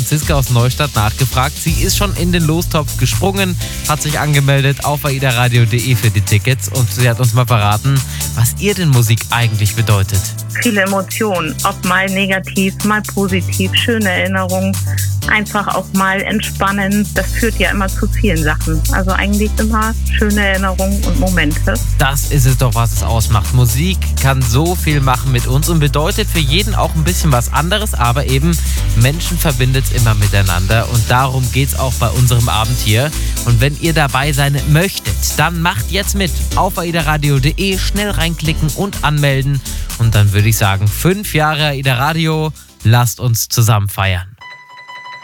Franziska aus Neustadt nachgefragt. Sie ist schon in den Lostopf gesprungen, hat sich angemeldet auf aidaradio.de für die Tickets und sie hat uns mal verraten, was ihr denn Musik eigentlich bedeutet. Viele Emotionen, ob mal negativ, mal positiv, schöne Erinnerungen, einfach auch mal entspannen. Das führt ja immer zu vielen Sachen. Also eigentlich immer schöne Erinnerungen und Momente. Das ist es doch, was es ausmacht. Musik kann so viel machen mit uns und bedeutet für jeden auch ein bisschen was anderes, aber eben Menschen verbindet es immer miteinander und darum geht es auch bei unserem Abend hier. Und wenn ihr dabei sein möchtet, dann macht jetzt mit auf aidaradio.de, schnell reinklicken und anmelden und dann würde ich sagen, 5 Jahre Aida Radio, lasst uns zusammen feiern.